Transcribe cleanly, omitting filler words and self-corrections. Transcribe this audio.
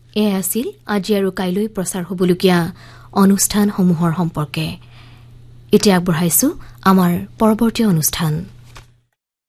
এয়া আছিল আজি আৰু কাইলৈ প্ৰচাৰ হ'বলগীয়া অনুষ্ঠানসমূহৰ সম্পৰ্কে। এতিয়া আগবঢ়াইছো আমাৰ পৰৱৰ্তী অনুষ্ঠান।